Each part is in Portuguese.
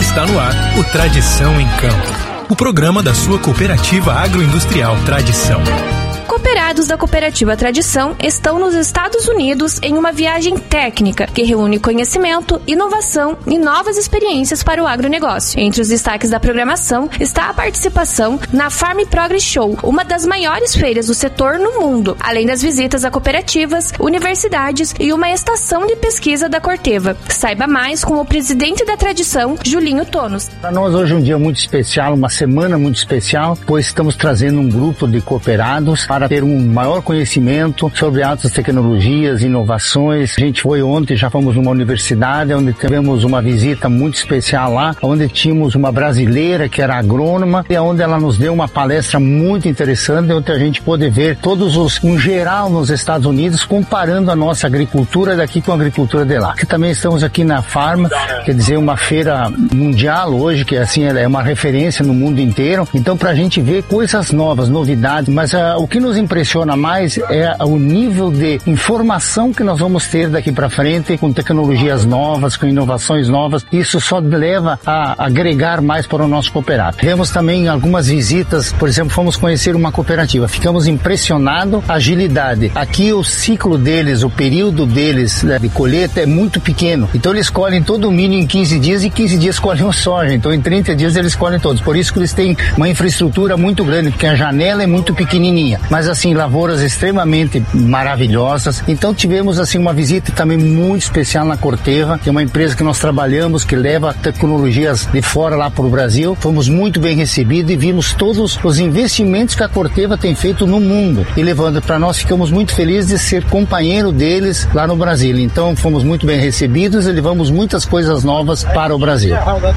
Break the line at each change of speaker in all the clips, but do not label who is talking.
Está no ar o Tradição em Campo, o programa da sua cooperativa agroindustrial Tradição.
Cooperados da Cooperativa Tradição estão nos Estados Unidos em uma viagem técnica que reúne conhecimento, inovação e novas experiências para o agronegócio. Entre os destaques da programação está a participação na Farm Progress Show, uma das maiores feiras do setor no mundo, além das visitas a cooperativas, universidades e uma estação de pesquisa da Corteva. Saiba mais com o presidente da Tradição, Julinho Tonos.
Para nós hoje é um dia muito especial, uma semana muito especial, pois estamos trazendo um grupo de cooperados para ter um maior conhecimento sobre altas tecnologias, inovações. A gente foi ontem, já fomos numa universidade, onde tivemos uma visita muito especial lá, onde tínhamos uma brasileira que era agrônoma, e onde ela nos deu uma palestra muito interessante, onde a gente pôde ver um geral nos Estados Unidos, comparando a nossa agricultura daqui com a agricultura de lá. Que também estamos aqui na Farm, quer dizer, uma feira mundial hoje, que assim é uma referência no mundo inteiro. Então, para a gente ver coisas novas, novidades, mas o que nos impressiona mais é o nível de informação que nós vamos ter daqui para frente, com tecnologias novas, com inovações novas. Isso só leva a agregar mais para o nosso cooperado. Tivemos também algumas visitas, por exemplo, fomos conhecer uma cooperativa, ficamos impressionados, agilidade. Aqui o ciclo deles, o período deles de colheita é muito pequeno, então eles colhem todo o milho em 15 dias e 15 dias colhem o soja, então em 30 dias eles colhem todos, por isso que eles têm uma infraestrutura muito grande, porque a janela é muito pequenininha, mas assim, lavouras extremamente maravilhosas. Então tivemos assim uma visita também muito especial na Corteva, que é uma empresa que nós trabalhamos, que leva tecnologias de fora lá para o Brasil. Fomos muito bem recebidos e vimos todos os investimentos que a Corteva tem feito no mundo. E levando para nós, ficamos muito felizes de ser companheiro deles lá no Brasil. Então fomos muito bem recebidos e levamos muitas coisas novas para o Brasil.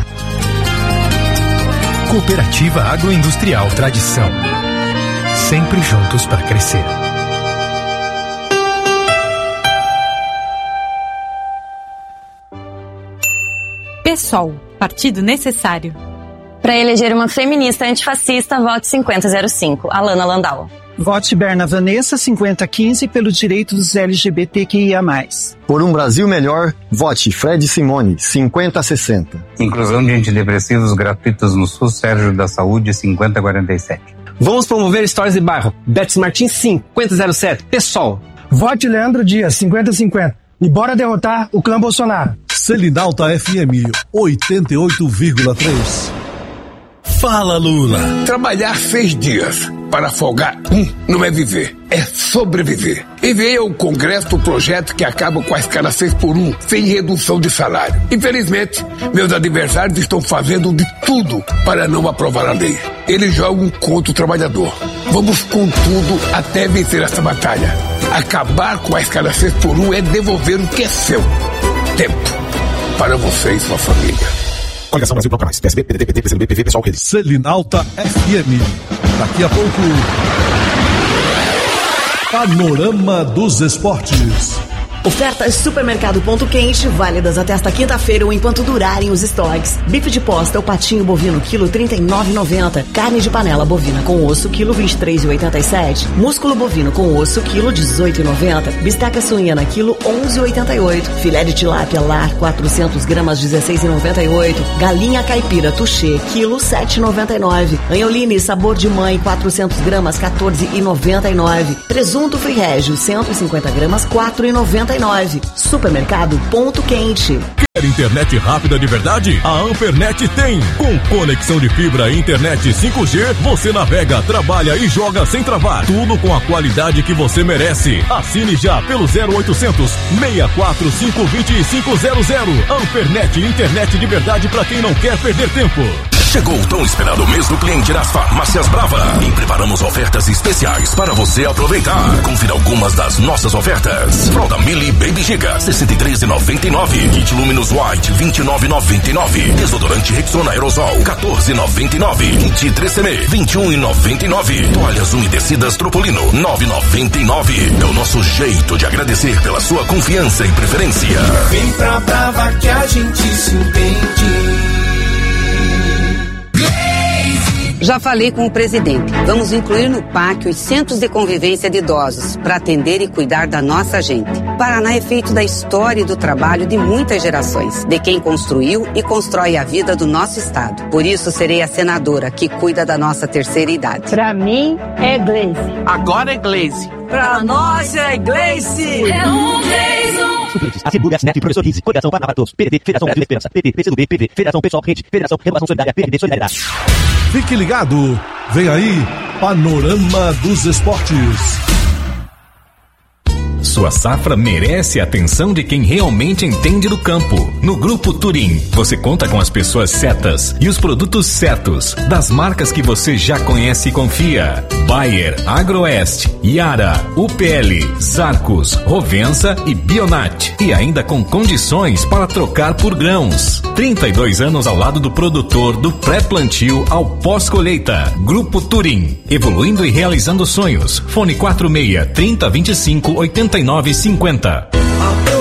Cooperativa Agroindustrial Tradição. Sempre juntos para crescer.
PSOL, partido necessário.
Para eleger uma feminista antifascista, vote 5005, Alana Landau.
Vote Berna Vanessa 5015 pelo direito dos LGBTQIA+.
Por um Brasil melhor, vote Fred Simone 5060.
Inclusão de antidepressivos gratuitos no SUS, Sérgio da Saúde 5047.
Vamos promover histórias de bairro. Betis Martins 5007, PSOL.
Vote Leandro Dias 5050 e bora derrotar o clã Bolsonaro.
Selinalta FM 88,3.
Fala, Lula. Trabalhar 6 dias para folgar não é viver, é sobreviver. Enviei ao Congresso o projeto que acaba com a escala 6x1, sem redução de salário. Infelizmente, meus adversários estão fazendo de tudo para não aprovar a lei. Eles jogam contra o trabalhador. Vamos com tudo até vencer essa batalha. Acabar com a escala 6x1 é devolver o que é seu. Tempo para você e sua família.
Coligação Brasil Canais, PSB, PDT, PT, PCdoB, PV, Pessoal, Redes. Selinalta FM. Daqui a pouco, Panorama dos Esportes.
Ofertas Supermercado Ponto Quente, válidas até esta quinta-feira ou enquanto durarem os estoques. Bife de posta, o patinho bovino, quilo R$39,90. Carne de panela bovina com osso, quilo R$23,87. Músculo bovino com osso, quilo R$18,90. Bisteca suína, quilo R$11,88. Filé de tilápia lar, 400 gramas, R$16,98. Galinha caipira touché, quilo R$7,99. Anholine, sabor de mãe, 400 gramas, R$14,99. Presunto Free Régio, 150 gramas, R$4,99. Supermercado Ponto Quente.
Quer internet rápida de verdade? A Ampernet tem. Com conexão de fibra e internet 5G, você navega, trabalha e joga sem travar. Tudo com a qualidade que você merece. Assine já pelo 0800 645 2500. Ampernet, internet de verdade para quem não quer perder tempo.
Chegou o tão esperado mês do cliente nas Farmácias Brava e preparamos ofertas especiais para você aproveitar. Confira algumas das nossas ofertas. Fralda Mili Baby Giga, R$ 63,99. Kit Luminous White, R$ 29,99. Desodorante Rexona Aerosol, R$ 14,99. Kit 3CM, R$ 21,99. Toalhas umedecidas Tropolino, R$ 9,99. É o nosso jeito de agradecer pela sua confiança e preferência.
Vem pra Brava que a gente se entende.
Já falei com o presidente. Vamos incluir no PAC os centros de convivência de idosos para atender e cuidar da nossa gente. Paraná é feito da história e do trabalho de muitas gerações, de quem construiu e constrói a vida do nosso estado. Por isso serei a senadora que cuida da nossa terceira idade.
Pra mim é Gleice.
Agora é Gleice.
Pra nós é Gleice.
É um Gleison.
Assegure, Assinete, Professor Rise, Coligação Paraná para Todos, PDT, Federação Brasil da Esperança, PP, PCdoB, PV, Federação Pessoal Rede, Federação Renovação Solidária, PRD, Solidariedade.
Fique ligado, vem aí, Panorama dos Esportes.
Sua safra merece a atenção de quem realmente entende do campo. No Grupo Turim, você conta com as pessoas certas e os produtos certos, das marcas que você já conhece e confia. Bayer, Agroeste, Yara, UPL, Zarcos, Rovensa e Bionat. E ainda com condições para trocar por grãos. 32 anos ao lado do produtor, do pré-plantio ao pós-colheita. Grupo Turim, evoluindo e realizando sonhos. Fone 46 30 25 89 50.